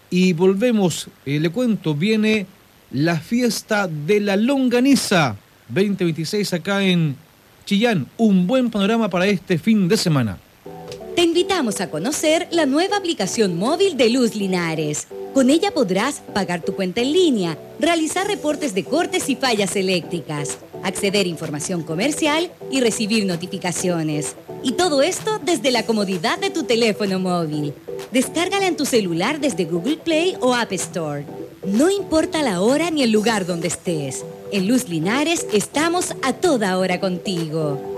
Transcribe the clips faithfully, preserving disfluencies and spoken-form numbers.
Y volvemos, eh, le cuento, viene la fiesta de la longaniza veinte veintiséis acá en Chillán. Un buen panorama para este fin de semana. Te invitamos a conocer la nueva aplicación móvil de Luz Linares. Con ella podrás pagar tu cuenta en línea, realizar reportes de cortes y fallas eléctricas, acceder a información comercial y recibir notificaciones. Y todo esto desde la comodidad de tu teléfono móvil. Descárgala en tu celular desde Google Play o App Store. No importa la hora ni el lugar donde estés. En Luz Linares estamos a toda hora contigo.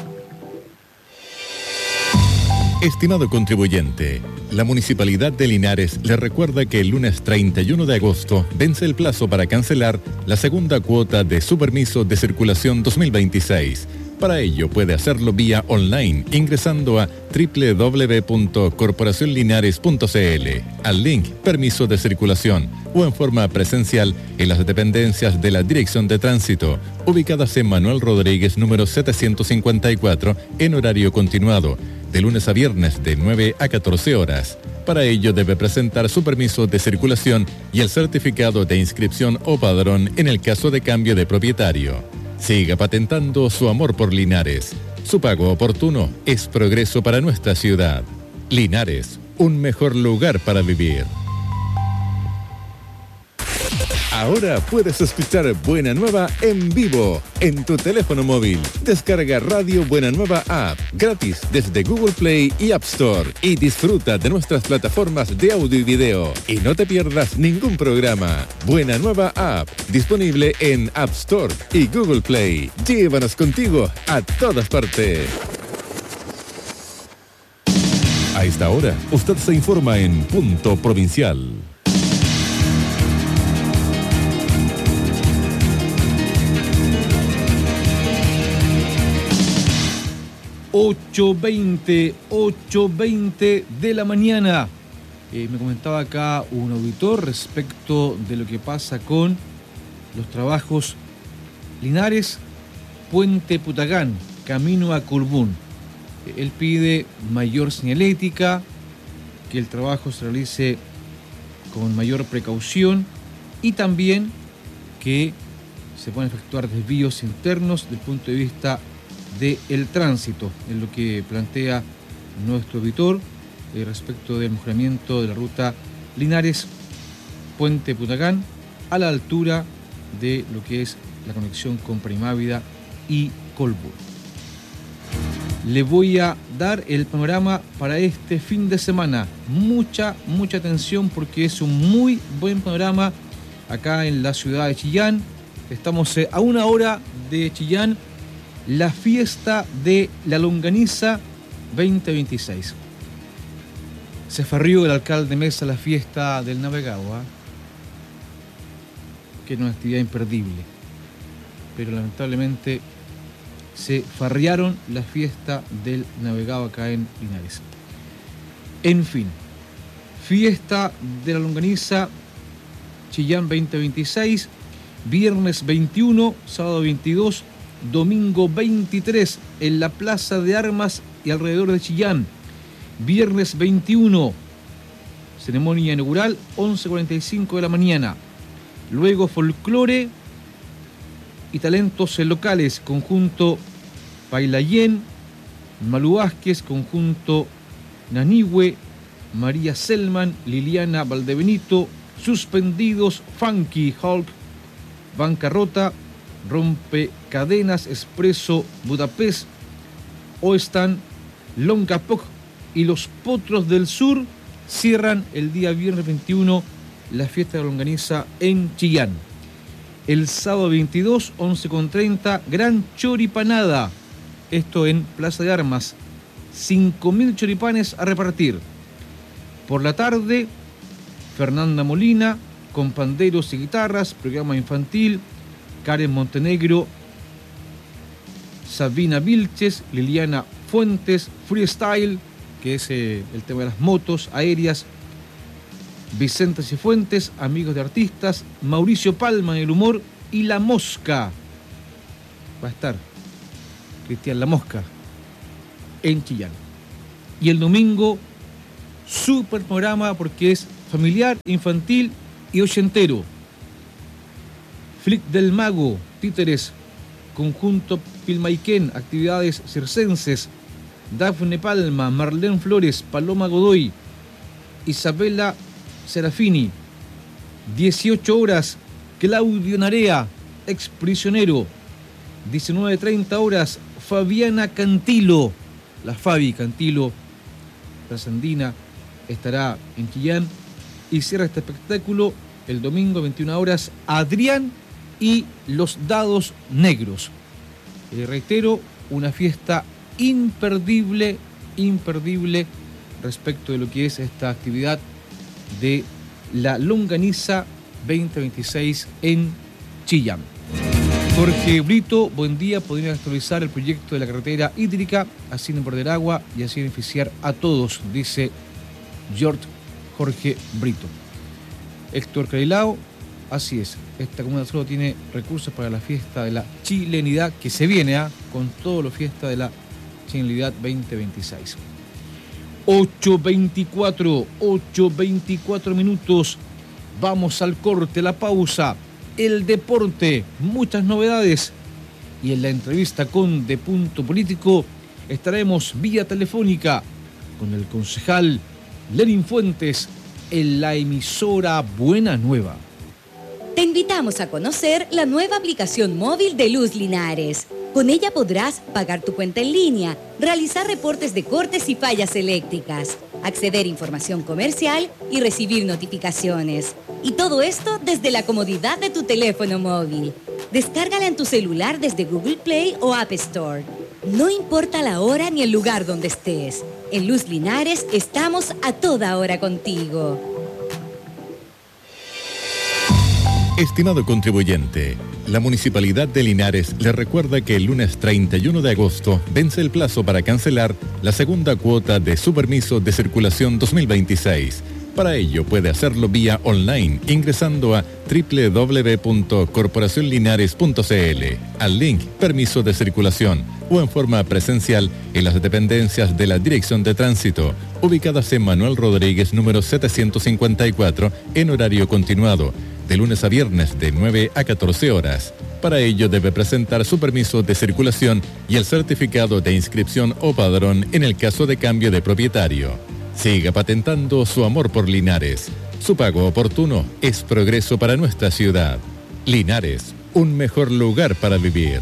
Estimado contribuyente, la Municipalidad de Linares le recuerda que el lunes treinta y uno de agosto vence el plazo para cancelar la segunda cuota de su permiso de circulación dos mil veintiséis. Para ello puede hacerlo vía online ingresando a doble u doble u doble u punto corporación linares punto c l, al link Permiso de Circulación o en forma presencial en las dependencias de la Dirección de Tránsito, ubicadas en Manuel Rodríguez número setecientos cincuenta y cuatro en horario continuado, de lunes a viernes de nueve a catorce horas. Para ello debe presentar su permiso de circulación y el certificado de inscripción o padrón en el caso de cambio de propietario. Siga patentando su amor por Linares. Su pago oportuno es progreso para nuestra ciudad. Linares, un mejor lugar para vivir. Ahora puedes escuchar Buena Nueva en vivo en tu teléfono móvil. Descarga Radio Buena Nueva App gratis desde Google Play y App Store y disfruta de nuestras plataformas de audio y video. Y no te pierdas ningún programa. Buena Nueva App, disponible en App Store y Google Play. Llévanos contigo a todas partes. A esta hora, usted se informa en Punto Provincial. ocho veinte, ocho veinte de la mañana. Eh, me comentaba acá un auditor respecto de lo que pasa con los trabajos Linares, Puente Putagán, camino a Colbún. Eh, él pide mayor señalética, que el trabajo se realice con mayor precaución y también que se puedan efectuar desvíos internos desde el punto de vista del tránsito, es lo que plantea nuestro auditor eh, respecto del mejoramiento de la ruta Linares Puente Putagán a la altura de lo que es la conexión con Primávida y Colbún. Le voy a dar el panorama para este fin de semana. Mucha, mucha atención porque es un muy buen panorama acá en la ciudad de Chillán. Estamos a una hora de Chillán. La fiesta de la longaniza veinte veintiséis. Se farrió el alcalde Mesa la fiesta del navegado, ¿eh? Que es una actividad imperdible. Pero lamentablemente se farriaron la fiesta del navegado acá en Linares. En fin, fiesta de la longaniza Chillán veinte veintiséis, viernes veintiuno, sábado veintidós, domingo veintitrés en la Plaza de Armas y alrededor de Chillán. Viernes veintiuno, ceremonia inaugural, once cuarenta y cinco de la mañana. Luego folclore y talentos locales, conjunto Pailayén, Malu Vázquez, conjunto Nanihue, María Selman, Liliana Valdebenito, Suspendidos, Funky Hulk, Bancarrota, Rompe Cadenas, Expreso Budapest, Oestan, Longapoc y Los Potros del Sur cierran el día viernes veintiuno la fiesta de la longaniza en Chillán. El sábado veintidós, once con treinta, Gran Choripanada, esto en Plaza de Armas, cinco mil choripanes a repartir. Por la tarde, Fernanda Molina con panderos y guitarras, programa infantil, Karen Montenegro, Sabina Vilches, Liliana Fuentes, Freestyle, que es eh, el tema de las motos aéreas, Vicente Cifuentes, Amigos de Artistas, Mauricio Palma en el humor y La Mosca. Va a estar Cristian La Mosca en Chillán. Y el domingo, super programa porque es familiar, infantil y ochentero. Flick del Mago, títeres, conjunto Pilmaiquén, actividades circenses, Dafne Palma, Marlene Flores, Paloma Godoy, Isabela Serafini. dieciocho horas, Claudio Narea, ex prisionero. diecinueve treinta horas, Fabiana Cantilo, la Fabi Cantilo, trasandina, estará en Quillán. Y cierra este espectáculo el domingo, veintiuna horas, Adrián y los Dados Negros. Eh, reitero, una fiesta imperdible, imperdible respecto de lo que es esta actividad de la Longaniza veinte veintiséis en Chillán. Jorge Brito, buen día. Podrían actualizar el proyecto de la carretera hídrica, así no perder agua y así beneficiar a todos, dice George Jorge Brito. Héctor Carilao, así es, esta comuna solo tiene recursos para la fiesta de la chilenidad que se viene ¿eh? con todo lo fiesta de la chilenidad veinte veintiséis. ocho veinticuatro, ocho veinticuatro minutos. Vamos al corte, la pausa, el deporte, muchas novedades. Y en la entrevista con De Punto Político estaremos vía telefónica con el concejal Lenin Fuentes en la emisora Buena Nueva. Te invitamos a conocer la nueva aplicación móvil de Luz Linares. Con ella podrás pagar tu cuenta en línea, realizar reportes de cortes y fallas eléctricas, acceder a información comercial y recibir notificaciones. Y todo esto desde la comodidad de tu teléfono móvil. Descárgala en tu celular desde Google Play o App Store. No importa la hora ni el lugar donde estés. En Luz Linares estamos a toda hora contigo. Estimado contribuyente, la Municipalidad de Linares le recuerda que el lunes treinta y uno de agosto vence el plazo para cancelar la segunda cuota de su permiso de circulación dos mil veintiséis. Para ello puede hacerlo vía online ingresando a doble u doble u doble u punto corporación linares punto c l, al link Permiso de Circulación o en forma presencial en las dependencias de la Dirección de Tránsito, ubicadas en Manuel Rodríguez número setecientos cincuenta y cuatro en horario continuado, de lunes a viernes de nueve a catorce horas. Para ello debe presentar su permiso de circulación y el certificado de inscripción o padrón en el caso de cambio de propietario. Siga patentando su amor por Linares. Su pago oportuno es progreso para nuestra ciudad. Linares, un mejor lugar para vivir.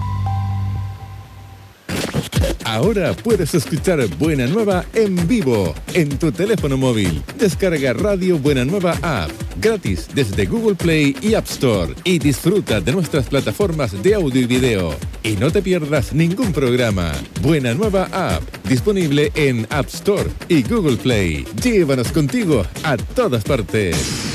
Ahora puedes escuchar Buena Nueva en vivo en tu teléfono móvil. Descarga Radio Buena Nueva App gratis desde Google Play y App Store y disfruta de nuestras plataformas de audio y video. Y no te pierdas ningún programa. Buena Nueva App, disponible en App Store y Google Play. Llévanos contigo a todas partes.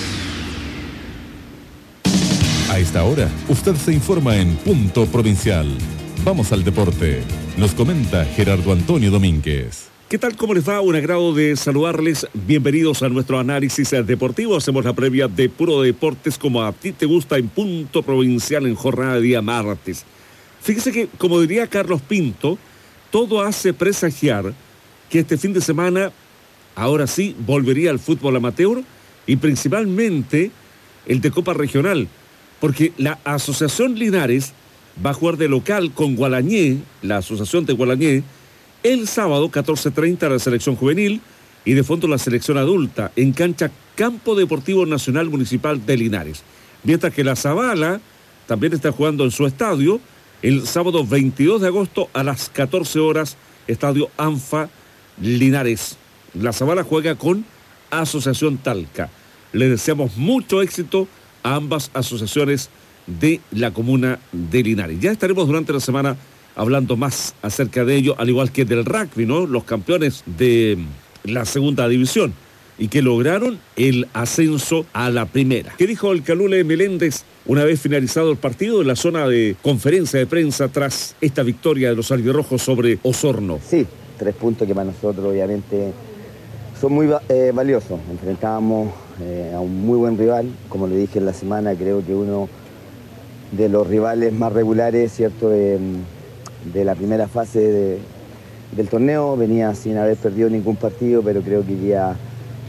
A esta hora, usted se informa en Punto Provincial. Vamos al deporte. Nos comenta Gerardo Antonio Domínguez. ¿Qué tal? ¿Cómo les va? Un agrado de saludarles. Bienvenidos a nuestro análisis deportivo. Hacemos la previa de Puro Deportes como a ti te gusta en Punto Provincial en jornada de día martes. Fíjese que, como diría Carlos Pinto, todo hace presagiar que este fin de semana, ahora sí, volvería al fútbol amateur y principalmente el de Copa Regional, porque la Asociación Linares va a jugar de local con Gualañé, la Asociación de Gualañé, el sábado catorce treinta la selección juvenil y de fondo la selección adulta en cancha Campo Deportivo Nacional Municipal de Linares. Mientras que la Zabala también está jugando en su estadio el sábado veintidós de agosto a las catorce horas, estadio ANFA Linares. La Zabala juega con Asociación Talca. Le deseamos mucho éxito a ambas asociaciones de la comuna de Linares. Ya estaremos durante la semana hablando más acerca de ello, al igual que del rugby, ¿no? Los campeones de la segunda división y que lograron el ascenso a la primera. ¿Qué dijo el Calule Meléndez una vez finalizado el partido en la zona de conferencia de prensa tras esta victoria de los albirrojos sobre Osorno? Sí, tres puntos que para nosotros obviamente son muy eh, valiosos. Enfrentábamos eh, a un muy buen rival, como le dije en la semana, creo que uno de los rivales más regulares, ¿cierto?, de, de la primera fase de, del torneo. Venía sin haber perdido ningún partido, pero creo que ya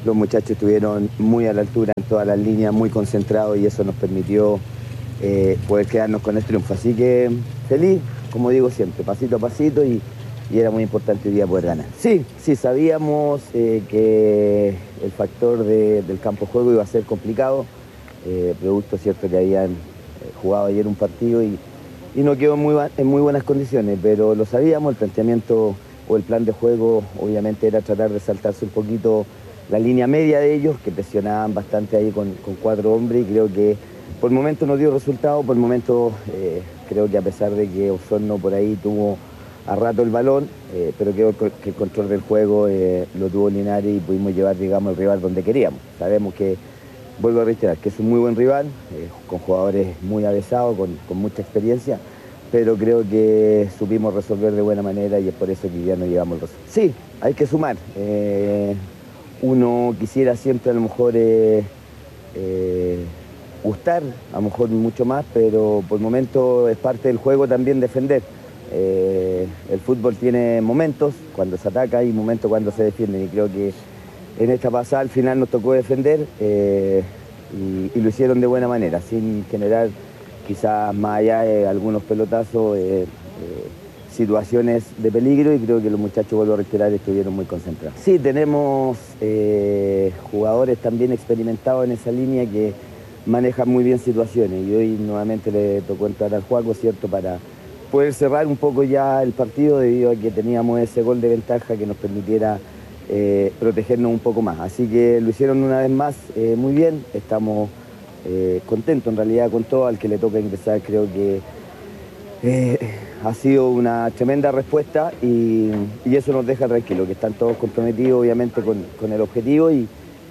los muchachos estuvieron muy a la altura en todas las líneas, muy concentrados y eso nos permitió eh, poder quedarnos con el triunfo. Así que feliz, como digo siempre, pasito a pasito y, y era muy importante hoy día poder ganar. Sí, sí, sabíamos eh, que el factor de, del campo de juego iba a ser complicado, eh, producto cierto que habían eh, jugado ayer un partido y, y no quedó en muy, en muy buenas condiciones, pero lo sabíamos, el planteamiento o el plan de juego obviamente era tratar de saltarse un poquito la línea media de ellos, que presionaban bastante ahí con, con cuatro hombres y creo que por el momento no dio resultado, por el momento eh, creo que a pesar de que Osorno por ahí tuvo a rato el balón, eh, pero creo que el control del juego eh, lo tuvo Linares y pudimos llevar, digamos, el rival donde queríamos. Sabemos que, vuelvo a reiterar, que es un muy buen rival, eh, con jugadores muy avesados, con, con mucha experiencia, pero creo que supimos resolver de buena manera y es por eso que ya no llevamos el resultado. Sí, hay que sumar. Eh, uno quisiera siempre a lo mejor eh, eh, gustar, a lo mejor mucho más, pero por el momento es parte del juego también defender. Eh, el fútbol tiene momentos cuando se ataca y momentos cuando se defiende y creo que en esta pasada al final nos tocó defender eh, y, y lo hicieron de buena manera, sin generar quizás más allá de algunos pelotazos, eh, eh, situaciones de peligro y creo que los muchachos, vuelvo a reiterar, estuvieron muy concentrados. Sí, tenemos eh, jugadores también experimentados en esa línea que manejan muy bien situaciones y hoy nuevamente le tocó entrar al juego, ¿cierto?, para poder cerrar un poco ya el partido debido a que teníamos ese gol de ventaja que nos permitiera eh, protegernos un poco más. Así que lo hicieron una vez más eh, muy bien, estamos eh, contentos en realidad con todo, al que le toca ingresar creo que eh, ha sido una tremenda respuesta y, y eso nos deja tranquilos, que están todos comprometidos obviamente con, con el objetivo y,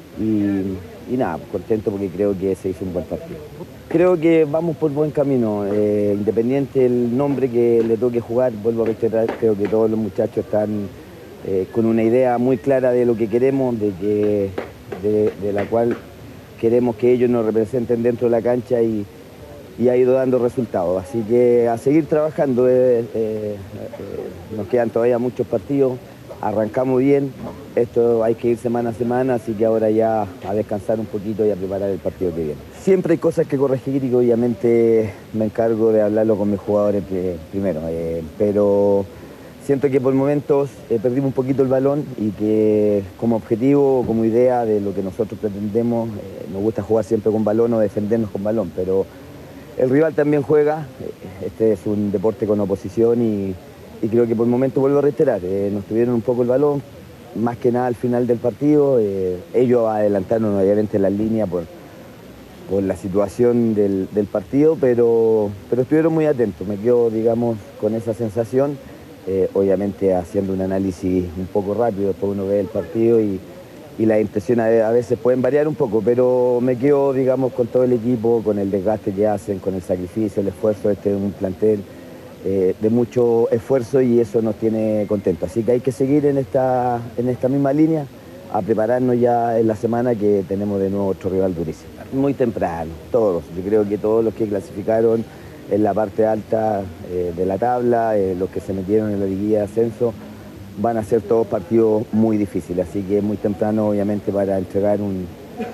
y, y nada, contento porque creo que se hizo un buen partido. Creo que vamos por buen camino, eh, independiente del nombre que le toque jugar, vuelvo a reiterar, creo que todos los muchachos están eh, con una idea muy clara de lo que queremos, de, que, de, de la cual queremos que ellos nos representen dentro de la cancha y, y ha ido dando resultados. Así que a seguir trabajando, eh, eh, eh, nos quedan todavía muchos partidos, arrancamos bien, esto hay que ir semana a semana, así que ahora ya a descansar un poquito y a preparar el partido que viene. Siempre hay cosas que corregir y obviamente me encargo de hablarlo con mis jugadores primero, eh, pero siento que por momentos eh, perdimos un poquito el balón y que como objetivo, como idea de lo que nosotros pretendemos, eh, nos gusta jugar siempre con balón o defendernos con balón, pero el rival también juega, eh, este es un deporte con oposición y, y creo que por momentos, vuelvo a reiterar, eh, nos tuvieron un poco el balón, más que nada al final del partido, eh, ellos adelantaron obviamente las líneas por, por la situación del, del partido, pero, pero estuvieron muy atentos, me quedo, digamos, con esa sensación, eh, obviamente haciendo un análisis un poco rápido, después uno ve el partido y, y las impresiones a veces pueden variar un poco, pero me quedo, digamos, con todo el equipo, con el desgaste que hacen, con el sacrificio, el esfuerzo, este es un plantel Eh, de mucho esfuerzo y eso nos tiene contentos. Así que hay que seguir en esta, en esta misma línea, a prepararnos ya en la semana que tenemos de nuevo otro rival durísimo. Muy temprano, todos. Yo creo que todos los que clasificaron en la parte alta eh, de la tabla, eh, los que se metieron en la liguilla de ascenso, van a ser todos partidos muy difíciles. Así que muy temprano, obviamente, para entregar un,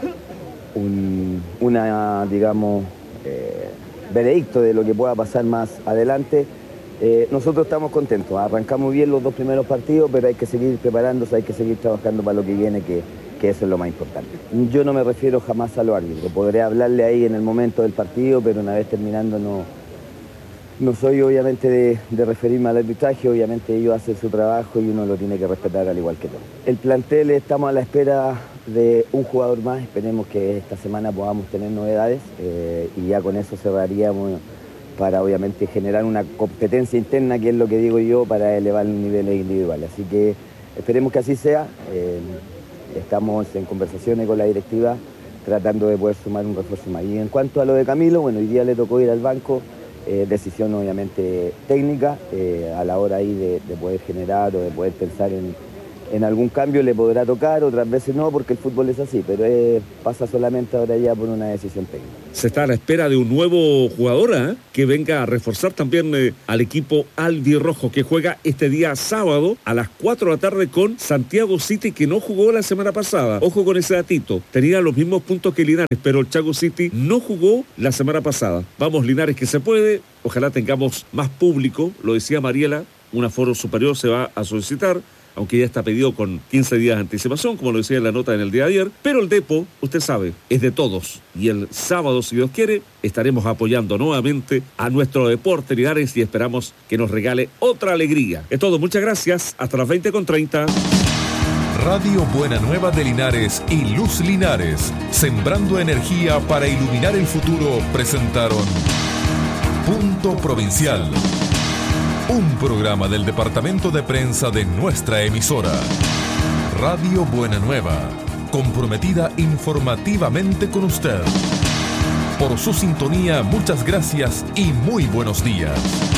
un una, digamos, eh, veredicto de lo que pueda pasar más adelante. Eh, nosotros estamos contentos, arrancamos bien los dos primeros partidos, pero hay que seguir preparándose, hay que seguir trabajando para lo que viene, que, que eso es lo más importante. Yo no me refiero jamás a los árbitros, podré hablarle ahí en el momento del partido, pero una vez terminando no, no soy obviamente de, de referirme al arbitraje, obviamente ellos hacen su trabajo y uno lo tiene que respetar al igual que todo. El plantel, estamos a la espera de un jugador más, esperemos que esta semana podamos tener novedades eh, y ya con eso cerraríamos para obviamente generar una competencia interna, que es lo que digo yo, para elevar el nivel individual. Así que esperemos que así sea. Eh, estamos en conversaciones con la directiva tratando de poder sumar un refuerzo más. Y en cuanto a lo de Camilo, bueno, hoy día le tocó ir al banco, eh, decisión obviamente técnica, eh, a la hora ahí de, de poder generar o de poder pensar en, en algún cambio le podrá tocar, otras veces no, porque el fútbol es así, pero eh, pasa solamente ahora ya por una decisión técnica. Se está a la espera de un nuevo jugador ¿eh? que venga a reforzar también eh, al equipo albirrojo, que juega este día sábado a las cuatro de la tarde con Santiago City, que no jugó la semana pasada. Ojo con ese datito, tenía los mismos puntos que Linares, pero el Chaco City no jugó la semana pasada. Vamos Linares que se puede, ojalá tengamos más público, lo decía Mariela, un aforo superior se va a solicitar, aunque ya está pedido con quince días de anticipación, como lo decía en la nota en el día de ayer, pero el Depo, usted sabe, es de todos, y el sábado, si Dios quiere, estaremos apoyando nuevamente a nuestro deporte Linares y esperamos que nos regale otra alegría. Es todo, muchas gracias, hasta las veinte con treinta. Radio Buena Nueva de Linares y Luz Linares, sembrando energía para iluminar el futuro, presentaron Punto Provincial. Un programa del departamento de prensa de nuestra emisora. Radio Buena Nueva, comprometida informativamente con usted. Por su sintonía, muchas gracias y muy buenos días.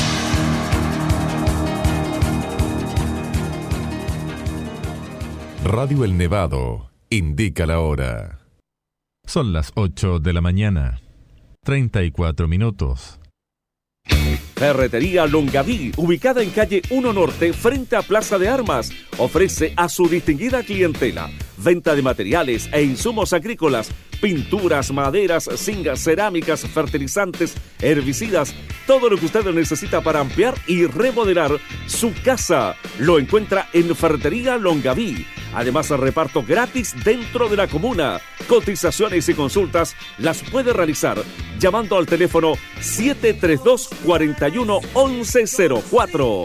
Radio El Nevado indica la hora. Son las ocho de la mañana, treinta y cuatro minutos. Ferretería Longaví, ubicada en calle uno Norte, frente a Plaza de Armas, ofrece a su distinguida clientela venta de materiales e insumos agrícolas, pinturas, maderas, zinc, cerámicas, fertilizantes, herbicidas, todo lo que usted necesita para ampliar y remodelar su casa. Lo encuentra en Ferretería Longaví. Además, reparto gratis dentro de la comuna. Cotizaciones y consultas las puede realizar llamando al teléfono siete tres dos, cuatro uno, once cero cuatro.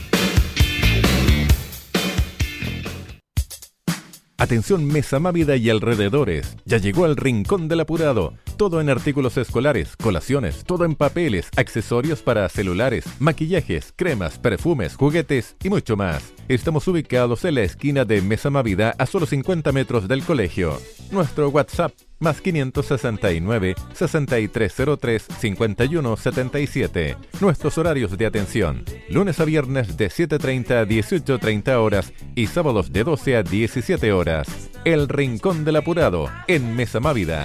Atención Mesa Mávida y alrededores, ya llegó al Rincón del Apurado. Todo en artículos escolares, colaciones, todo en papeles, accesorios para celulares, maquillajes, cremas, perfumes, juguetes y mucho más. Estamos ubicados en la esquina de Mesa Mávida a solo cincuenta metros del colegio. Nuestro WhatsApp más quinientos sesenta y nueve, sesenta y tres cero tres, cincuenta y uno setenta y siete. Nuestros horarios de atención: lunes a viernes de siete treinta a dieciocho treinta horas y sábados de doce a diecisiete horas. El Rincón del Apurado en Mesa Mávida.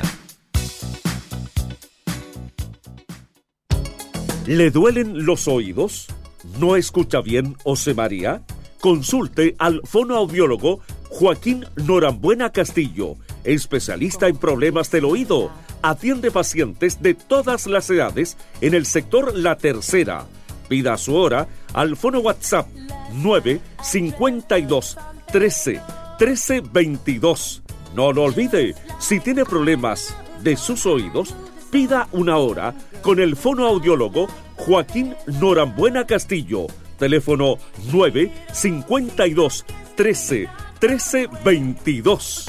¿Le duelen los oídos? ¿No escucha bien o se marea? Consulte al fonoaudiólogo Joaquín Norambuena Castillo, especialista en problemas del oído. Atiende pacientes de todas las edades en el sector La Tercera. Pida su hora al fono WhatsApp nueve cincuenta y dos, trece, trece veintidós. No lo olvide, si tiene problemas de sus oídos, pida una hora con el fonoaudiólogo Joaquín Norambuena Castillo. Teléfono nueve cincuenta y dos, trece, trece veintidós.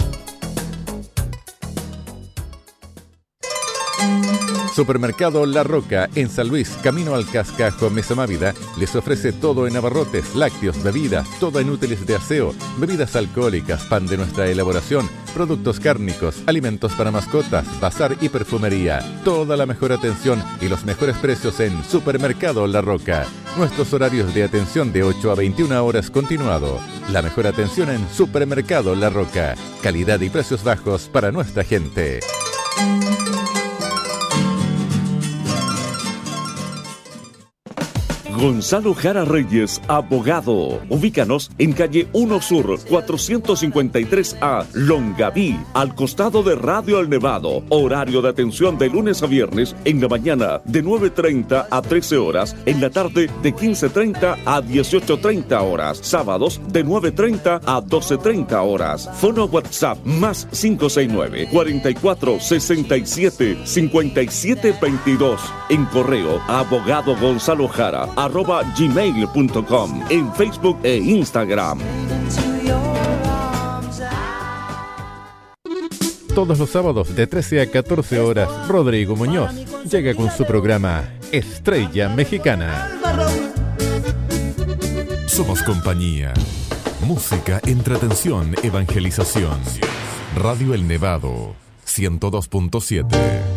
Supermercado La Roca, en San Luis, camino al Cascajo, Mesa Mávida, les ofrece todo en abarrotes, lácteos, bebidas, todo en útiles de aseo, bebidas alcohólicas, pan de nuestra elaboración, productos cárnicos, alimentos para mascotas, bazar y perfumería. Toda la mejor atención y los mejores precios en Supermercado La Roca. Nuestros horarios de atención de ocho a veintiuna horas continuado. La mejor atención en Supermercado La Roca. Calidad y precios bajos para nuestra gente. Gonzalo Jara Reyes, abogado. Ubícanos en calle uno Sur, cuatrocientos cincuenta y tres A, Longaví, al costado de Radio El Nevado. Horario de atención de lunes a viernes en la mañana de nueve treinta a trece horas, en la tarde de quince treinta a dieciocho treinta horas, sábados de nueve treinta a doce treinta horas. Fono WhatsApp más cinco seis nueve, cuarenta y cuatro, sesenta y siete, cincuenta y siete veintidós. En correo abogado Gonzalo Jara arroba gmail punto com, en Facebook e Instagram. Todos los sábados de trece a catorce horas, Rodrigo Muñoz llega con su programa Estrella Mexicana. Somos compañía, música, entretención, evangelización. Radio El Nevado, ciento dos punto siete.